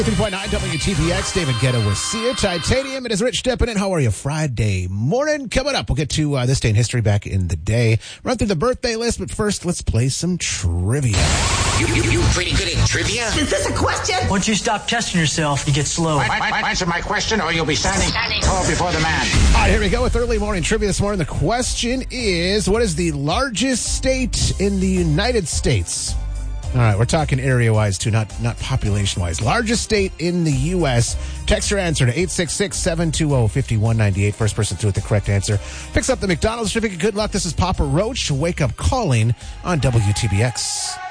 3.9 WTPX, David Guetta with Sia. Titanium, it is Rich stepping in. How are you? Friday morning. Coming up, we'll get to this day in history back in the day. Run through the birthday list, but first, let's play some trivia. You pretty good at trivia? Is this a question? Once you stop testing yourself, you get slow. Answer my question or you'll be standing tall before the man. All right, here we go with early morning trivia this morning. The question is, what is the largest state in the United States? All right, we're talking area-wise, too, not population-wise. Largest state in the U.S. Text your answer to 866-720-5198. First person to it the correct answer picks up the McDonald's certificate. Good luck. This is Papa Roach. Wake Up Calling on WTBX.